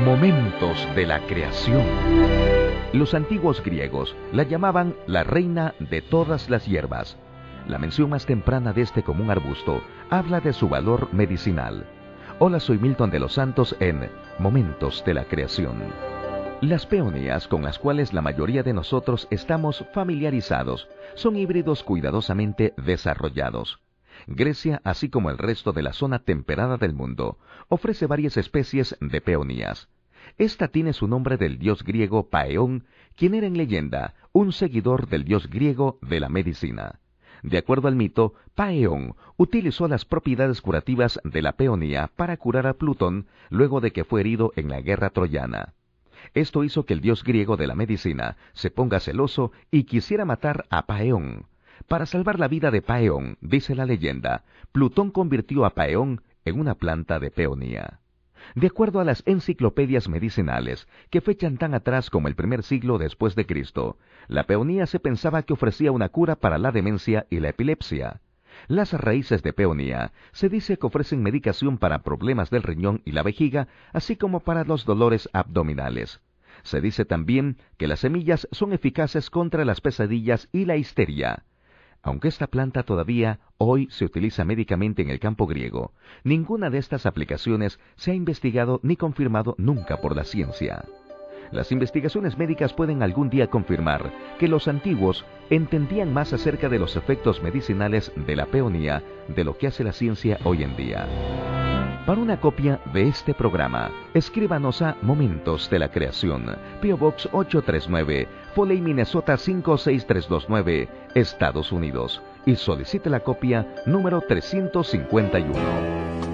Momentos de la creación. Los antiguos griegos la llamaban la reina de todas las hierbas. La mención más temprana de este común arbusto habla de su valor medicinal. Hola, soy Milton de los Santos en Momentos de la Creación. Las peonías, con las cuales la mayoría de nosotros estamos familiarizados, son híbridos cuidadosamente desarrollados. Grecia, así como el resto de la zona temperada del mundo, ofrece varias especies de peonías. Esta tiene su nombre del dios griego Paeón, quien era en leyenda un seguidor del dios griego de la medicina. De acuerdo al mito, Paeón utilizó las propiedades curativas de la peonía para curar a Plutón luego de que fue herido en la guerra troyana. Esto hizo que el dios griego de la medicina se ponga celoso y quisiera matar a Paeón. Para salvar la vida de Paeón, dice la leyenda, Plutón convirtió a Paeón en una planta de peonía. De acuerdo a las enciclopedias medicinales, que fechan tan atrás como el primer siglo después de Cristo, la peonía se pensaba que ofrecía una cura para la demencia y la epilepsia. Las raíces de peonía se dice que ofrecen medicación para problemas del riñón y la vejiga, así como para los dolores abdominales. Se dice también que las semillas son eficaces contra las pesadillas y la histeria. Aunque esta planta todavía hoy se utiliza médicamente en el campo griego, ninguna de estas aplicaciones se ha investigado ni confirmado nunca por la ciencia. Las investigaciones médicas pueden algún día confirmar que los antiguos entendían más acerca de los efectos medicinales de la peonía de lo que hace la ciencia hoy en día. Para una copia de este programa, escríbanos a Momentos de la Creación, P.O. Box 839, Foley, Minnesota 56329, Estados Unidos, y solicite la copia número 351.